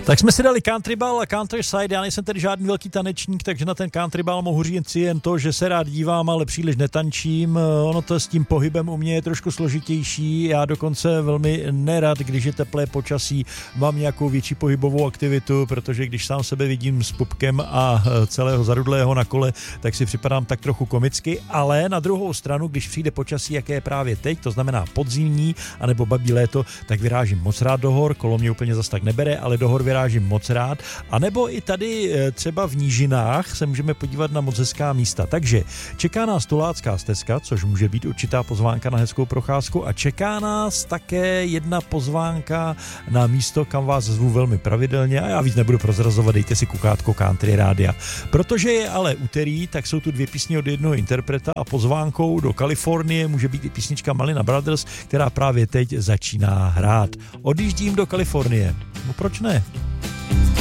Tak jsme si dali countryball a countryside, já nejsem tedy žádný velký tanečník, takže na ten countryball mohu říct jen to, že se rád dívám, ale příliš netančím. Ono to s tím pohybem u mě je trošku složitější, já dokonce velmi nerad, když je teplé počasí, mám nějakou větší pohybovou aktivitu, protože když sám sebe vidím s pupkem a celého zarudlého na kole, tak si připadám tak trochu komicky, ale na druhou stranu, když přijde počasí, jaké je právě teď, to znamená podzimní, anebo babí léto, tak vyrážím moc rád do hor, kolo mě úplně zas tak nebere, ale do hor vyrážím moc rád, a nebo i tady třeba v nížinách se můžeme podívat na moc hezká místa. Takže čeká nás Tulácká stezka, což může být určitá pozvánka na hezkou procházku, a čeká nás také jedna pozvánka na místo, kam vás zvu velmi pravidelně, a já víc nebudu prozrazovat, dejte si kukátko Country Rádia. Protože je ale úterý, tak jsou tu 2 písně od jednoho interpreta a pozvánkou do Kalifornie může být i písnička Malina Brothers, která právě teď začíná hrát. Odjíždím do Kalifornie. No proč ne?